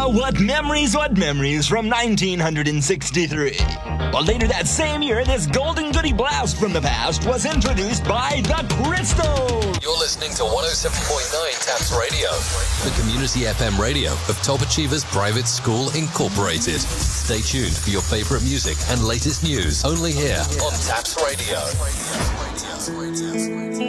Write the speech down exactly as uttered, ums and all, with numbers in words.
Oh, what memories, what memories from nineteen sixty-three. Well, later that same year, this golden goody blast from the past was introduced by the Crystals. You're listening to one oh seven point nine Taps Radio, the community F M radio of Top Achievers Private School Incorporated. Stay tuned for your favorite music and latest news, only here on Taps Radio.